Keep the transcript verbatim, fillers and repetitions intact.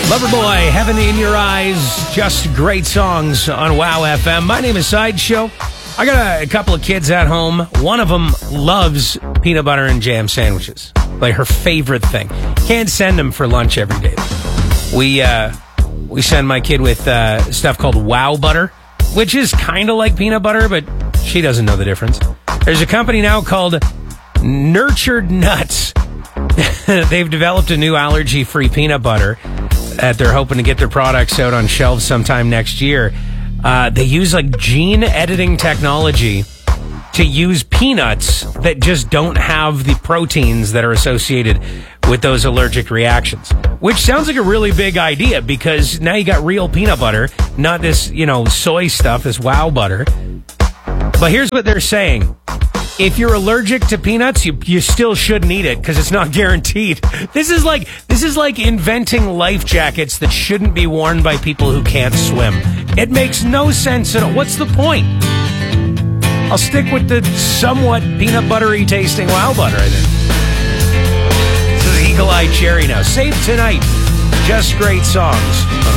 Loverboy, Heaven in Your Eyes, just great songs on Wow F M. My name is Sideshow. I got a, a couple of kids at home. One of them loves peanut butter and jam sandwiches, like her favorite thing. Can't send them for lunch every day. We uh, we send my kid with uh, stuff called Wow Butter, which is kind of like peanut butter, but she doesn't know the difference. There's a company now called Nurtured Nuts. They've developed a new allergy-free peanut butter that they're hoping to get their products out on shelves sometime next year. Uh, they use like gene editing technology to use peanuts that just don't have the proteins that are associated with those allergic reactions. Which sounds like a really big idea because now you got real peanut butter, not this, you know, soy stuff, this Wow Butter. But here's what they're saying. If you're allergic to peanuts, you you still shouldn't eat it because it's not guaranteed. This is like this is like inventing life jackets that shouldn't be worn by people who can't swim. It makes no sense at all. What's the point? I'll stick with the somewhat peanut buttery tasting Wow Butter, I think. This is Eagle Eye Cherry now. Save Tonight. Just great songs.